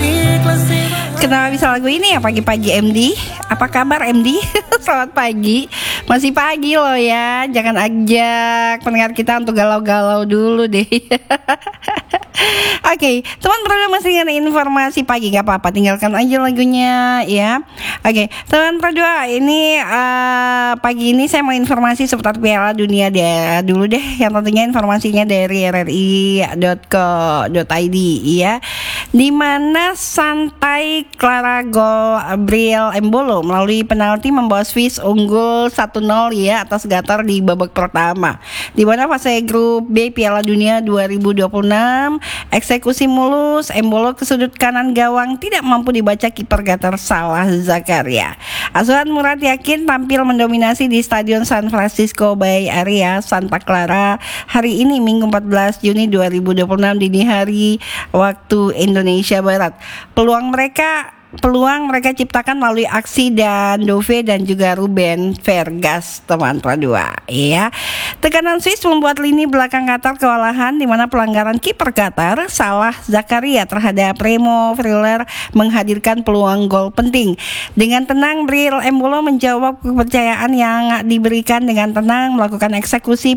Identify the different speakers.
Speaker 1: Kenapa bisa lagu ini ya pagi-pagi MD? Apa kabar MD? Selamat pagi. Masih pagi loh ya. Jangan ajak pendengar kita untuk galau-galau dulu deh. Oke, teman berdua masih ada informasi pagi, gak apa-apa, tinggalkan aja lagunya ya. Oke, teman berdua, ini pagi ini saya mau informasi seputar Piala Dunia dulu deh. Yang tentunya informasinya dari rri.co.id ya. Di mana santai Clara gol Bril Embolo melalui penalti membawa Swiss unggul 1-0 ya atas Qatar di babak pertama. Di mana fase grup B Piala Dunia 2026 eksekusi mulus, Embolo ke sudut kanan gawang tidak mampu dibaca kiper Qatar Salah Zakaria. Asuhan Murad yakin tampil mendominasi di Stadion San Francisco Bay Area Santa Clara hari ini Minggu 14 Juni 2026 dini hari waktu Indonesia Barat. Peluang mereka ciptakan melalui aksi dan Dove dan juga Ruben Vergas teman Pradua ya. Tekanan Swiss membuat lini belakang Qatar kewalahan di mana pelanggaran kiper Qatar Salah Zakaria terhadap Remo Freuler menghadirkan peluang gol penting. Dengan tenang Bril Embolo menjawab kepercayaan yang diberikan dengan tenang melakukan eksekusi